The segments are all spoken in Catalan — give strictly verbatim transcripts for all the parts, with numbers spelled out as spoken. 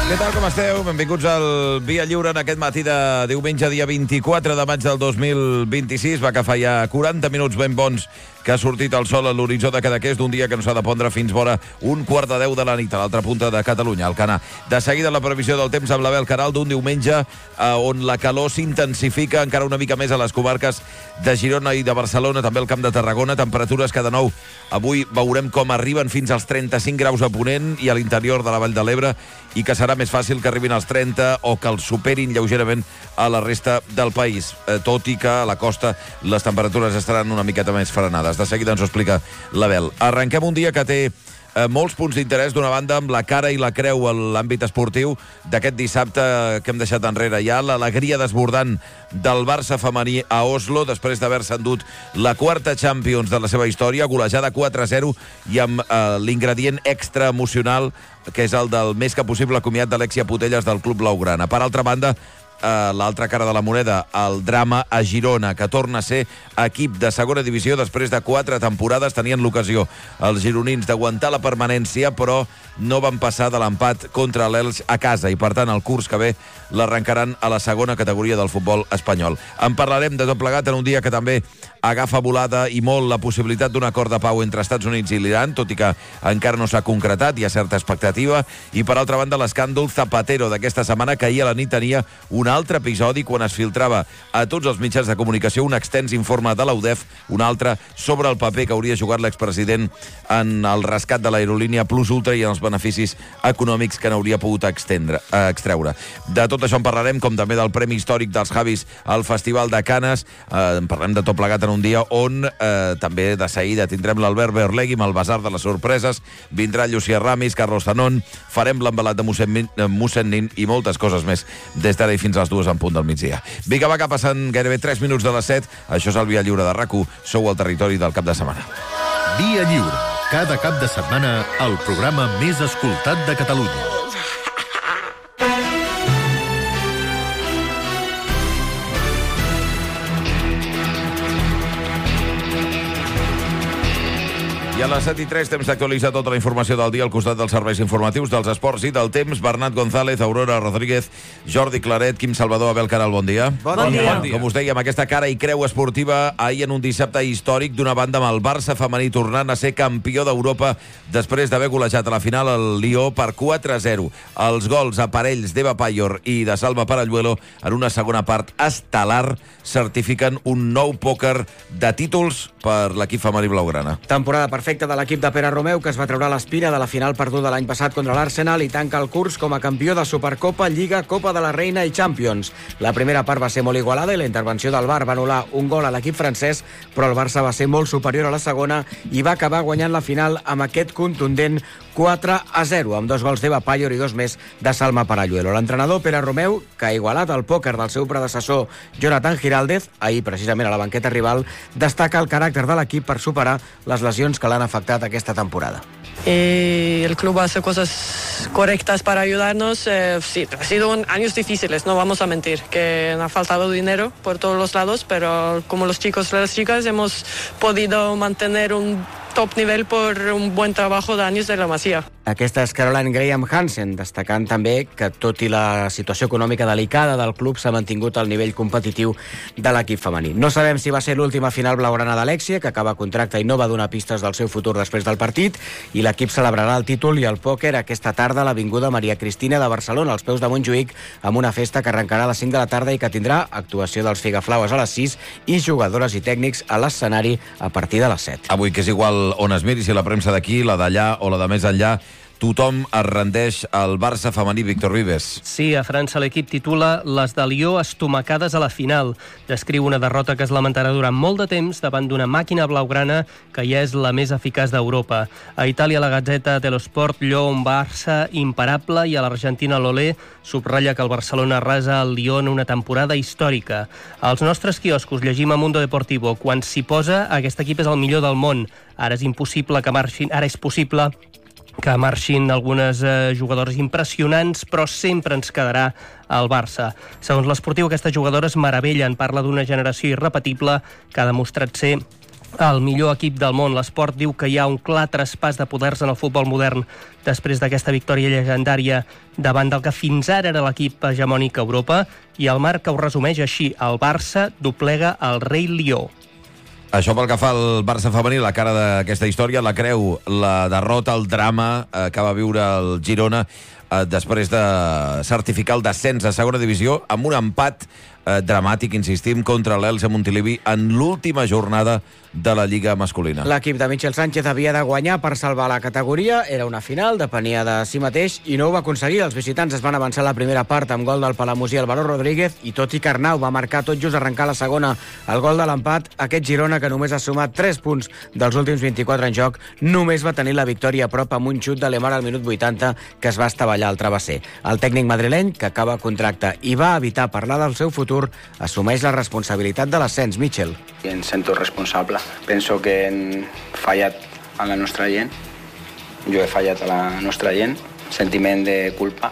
Què tal, com esteu? Benvinguts al Via Lliure en aquest matí de diumenge, dia vint-i-quatre de maig del dos mil vint-i-sis. Va que fa ja quaranta minuts ben bons que ha sortit el sol a l'horitzó de Cadaqués d'un dia que no s'ha de pondre fins vora un quart de deu de la nit a l'altra punta de Catalunya, al Canà. De seguida la previsió del temps amb l'Abel Caral d'un diumenge eh, on la calor s'intensifica encara una mica més a les comarques de Girona i de Barcelona, també al Camp de Tarragona, temperatures que de nou avui veurem com arriben fins als trenta-cinc graus a Ponent i a l'interior de la Vall de l'Ebre, i que serà més fàcil que arribin als trenta o que els superin lleugerament a la resta del país, eh, tot i que a la costa les temperatures estaran una miqueta més frenades. De seguida ens ho explica l'Abel. Arrenquem un dia que té eh, molts punts d'interès, d'una banda amb la cara i la creu a l'àmbit esportiu d'aquest dissabte que hem deixat enrere ja, l'alegria desbordant del Barça femení a Oslo després d'haver-se endut la quarta Champions de la seva història, golejada quatre a zero i amb eh, l'ingredient extra emocional que és el del més que possible comiat d'Alexia Putellas del Club Blaugrana. Per altra banda, Uh, l'altra cara de la moneda, el drama a Girona, que torna a ser equip de segona divisió després de quatre temporades. Tenien l'ocasió els gironins d'aguantar la permanència, però no van passar de l'empat contra l'Elx a casa, i per tant el curs que ve l'arrencaran a la segona categoria del futbol espanyol. En parlarem de tot plegat en un dia que també agafa volada i molt la possibilitat d'un acord de pau entre Estats Units i l'Iran, tot i que encara no s'ha concretat, hi ha certa expectativa. I per altra banda, l'escàndol Zapatero d'aquesta setmana, que ahir a la nit tenia un altre episodi quan es filtrava a tots els mitjans de comunicació un extens informe de l'U D E F, un altre sobre el paper que hauria jugat l'expresident en el rescat de l'aerolínia Plus Ultra i en els beneficis econòmics que n'hauria pogut extendre, eh, extreure. De tot això en parlarem, com també del Premi Històric dels Javis al Festival de Canes. Eh, en parlem de tot plegat en un dia on eh, també de seguida tindrem l'Albert Berlegui amb el Basar de les Sorpreses, vindrà Llucia Ramis, Carlos Zanón, farem l'embalat de mossèn, mossèn Nin i moltes coses més des d'ara i fins a les dues en punt del migdia. Vinga, va, que passen gairebé tres minuts de les set. Això és el Via Lliure de RAC u. Sou al territori del cap de setmana. Via Lliure. Cada cap de setmana el programa més escoltat de Catalunya. I a les set i tres temps d'actualitzar tota la informació del dia al costat dels serveis informatius, dels esports i del temps. Bernat González, Aurora Rodríguez, Jordi Claret, Quim Salvador, Abel Caral, bon dia. Bon, bon, dia. dia. Com us deia, amb aquesta cara i creu esportiva, ahir en un dissabte històric, d'una banda amb el Barça femení tornant a ser campió d'Europa després d'haver golejat a la final el Lió per quatre a zero. Els gols a parells d'Eva Payor i de Salma Paralluelo en una segona part estel·lar certifiquen un nou pòquer de títols per l'equip femení blaugrana. Temporada perfecta de l'equip de Pere Romeu, que es va treure l'espina de la final perduda l'any passat contra l'Arsenal i tanca el curs com a campió de Supercopa, Lliga, Copa de la Reina i Champions. La primera part va ser molt igualada i la intervenció del V A R va anul·lar un gol a l'equip francès, però el Barça va ser molt superior a la segona i va acabar guanyant la final amb aquest contundent quatre a zero, amb dos gols d'Eva Payor i dos més de Salma Paralluelo. L'entrenador Pere Romeu, que ha igualat el pòquer del seu predecessor Jonathan Giraldez, ahir precisament a la banqueta rival, destaca el caràcter de l'equip per superar les lesions que l'han afectat aquesta temporada. Y el club hace cosas correctas para ayudarnos. Eh, sí, ha sido un, años difíciles, no vamos a mentir, que ha faltado dinero por todos los lados, pero como los chicos y las chicas hemos podido mantener un top nivel por un buen trabajo de años de la Masía. Aquesta és Caroline Graham Hansen, destacant també que, tot i la situació econòmica delicada del club, s'ha mantingut el nivell competitiu de l'equip femení. No sabem si va ser l'última final blaugrana d'Alexia, que acaba contracte i no va donar pistes del seu futur després del partit, i l'equip celebrarà el títol i el pòquer aquesta tarda a l'Avinguda Maria Cristina de Barcelona, als peus de Montjuïc, amb una festa que arrencarà a les cinc de la tarda i que tindrà actuació dels Figaflaues a les sis i jugadores i tècnics a l'escenari a partir de les set. Avui, que és igual on es miri, si la premsa d'aquí, la d'allà o la de més enllà, tothom es rendeix al Barça femení. Víctor Vives. Sí, a França l'equip titula les de Lió estomacades a la final. Descriu una derrota que es lamentarà durant molt de temps davant d'una màquina blaugrana que ja és la més eficaç d'Europa. A Itàlia, la Gazzetta dello Sport lloa un Barça imparable i a l'Argentina l'Olé subratlla que el Barcelona arrasa el Lió en una temporada històrica. Als nostres quioscos llegim a Mundo Deportivo: quan s'hi posa, aquest equip és el millor del món. Ara és impossible que marxin, ara és possible que marxin algunes eh, jugadores impressionants, però sempre ens quedarà el Barça. Segons l'esportiu, aquestes jugadores meravellen. Parla d'una generació irrepetible que ha demostrat ser el millor equip del món. L'Esport diu que hi ha un clar traspàs de poders en el futbol modern després d'aquesta victòria llegendària davant del que fins ara era l'equip hegemònic a Europa, i el Marca ho resumeix així: el Barça doblega el rei Lió. Això pel que fa al Barça femení, la cara d'aquesta història la creu la derrota, el drama eh, que va viure el Girona eh, després de certificar el descens a segona divisió amb un empat eh, dramàtic, insistim, contra l'Elche Montilivi en l'última jornada de la Lliga masculina. L'equip de Michel Sánchez havia de guanyar per salvar la categoria, era una final, depenia de si mateix i no ho va aconseguir. Els visitants es van avançar la primera part amb gol del Palamosí Álvaro Rodríguez i tot i que Arnau va marcar tot just arrencar la segona el gol de l'empat, aquest Girona, que només ha sumat tres punts dels últims vint-i-quatre en joc, només va tenir la victòria a prop amb un xut de Lemar al minut vuitanta que es va estavellar al travesser. El tècnic madrileny, que acaba contracte i va evitar parlar del seu futur, assumeix la responsabilitat de l'ascens. Michel. Em sento responsable. Penso que hem fallat a la nostra gent. Jo he fallat a la nostra gent. Sentiment de culpa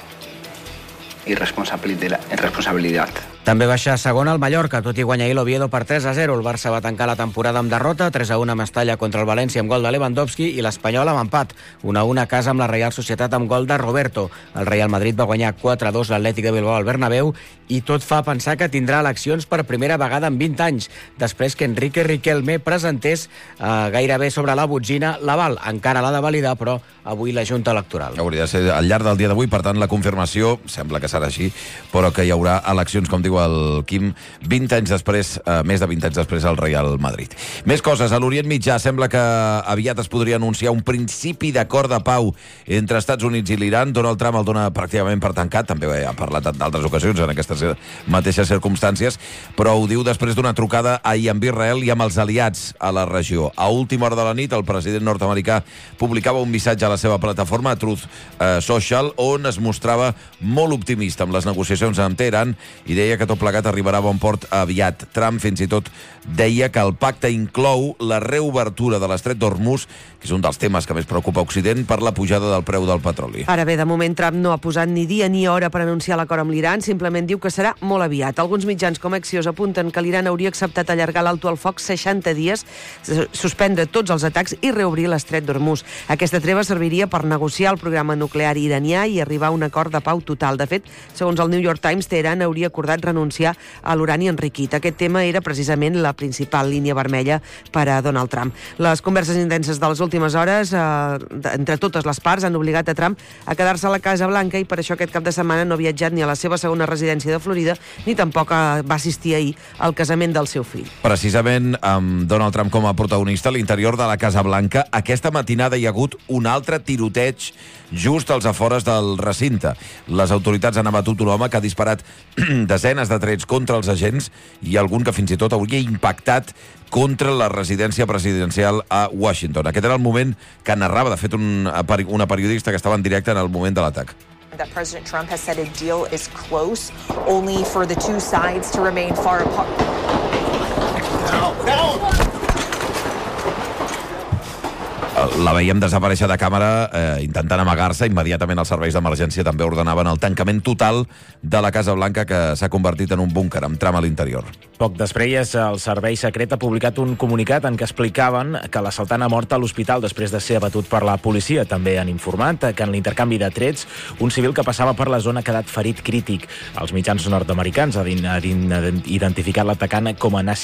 i responsabilitat. responsabilitat. També baixa a segona el Mallorca, tot i guanyar l'Oviedo per tres a zero. El Barça va tancar la temporada amb derrota, tres a un a Mestalla contra el València amb gol de Lewandowski i l'Espanyol amb empat, un a un a casa amb la Real Societat amb gol de Roberto. El Real Madrid va guanyar quatre a dos l'Atlètic de Bilbao al Bernabéu i tot fa pensar que tindrà eleccions per primera vegada en vint anys, després que Enrique Riquelme presentés eh, gairebé sobre la botzina l'aval. Encara l'ha de validar, però avui la Junta Electoral. Hauria de ser al llarg del dia d'avui, per tant, la confirmació, sembla que serà així, però que hi haurà eleccions, com diu el Quim, vint anys després, eh, més de vint anys després al Real Madrid. Més coses, a l'Orient Mitjà sembla que aviat es podria anunciar un principi d'acord de pau entre Estats Units i l'Iran. Donald Trump el dona pràcticament per tancat, també ha parlat d'altres ocasions en aquestes mateixes circumstàncies, però ho diu després d'una trucada ahir amb Israel i amb els aliats a la regió. A última hora de la nit, el president nord-americà publicava un missatge a la seva plataforma Truth eh, Social, on es mostrava molt optimista amb les negociacions amb Teheran i deia que tot plegat arribarà a bon port aviat. Trump fins i tot deia que el pacte inclou la reobertura de l'estret d'Hormuz, que és un dels temes que més preocupa Occident per la pujada del preu del petroli. Ara bé, de moment Trump no ha posat ni dia ni hora per anunciar l'acord amb l'Iran, simplement diu que serà molt aviat. Alguns mitjans com Axios apunten que l'Iran hauria acceptat allargar l'alto al foc seixanta dies, suspendre tots els atacs i reobrir l'estret d'Hormuz. Aquesta treva serviria per negociar el programa nuclear iranià i arribar a un acord de pau total. De fet, segons el New York Times, Teheran hauria acordat renunciar a l'urani enriquit. Aquest tema era precisament la principal línia vermella per a Donald Trump. Les converses intenses de les últimes hores eh, entre totes les parts han obligat a Trump a quedar-se a la Casa Blanca i per això aquest cap de setmana no ha viatjat ni a la seva segona residència de Florida ni tampoc va assistir ahir al casament del seu fill. Precisament amb Donald Trump com a protagonista a l'interior de la Casa Blanca, aquesta matinada hi ha hagut un altre tiroteig just als afores del recinte. Les autoritats han abatut un home que ha disparat desenes de trets contra els agents i algun que fins i tot hauria impactat contra la residència presidencial a Washington. Aquest era el moment que narrava, de fet, un, una periodista que estava en directe en el moment de l'atac. That President Trump has said a deal is close, only for the two sides to remain far apart. No, no! La veiem desaparèixer de càmera eh, intentant amagar-se. Immediatament els serveis d'emergència també ordenaven el tancament total de la Casa Blanca, que s'ha convertit en un búnquer amb tram a l'interior. Poc després, el servei secret ha publicat un comunicat en què explicaven que l'assaltant ha mort a l'hospital després de ser abatut per la policia. També han informat que en l'intercanvi de trets, un civil que passava per la zona ha quedat ferit crític. Els mitjans nord-americans han identificat l'atacant com a nazi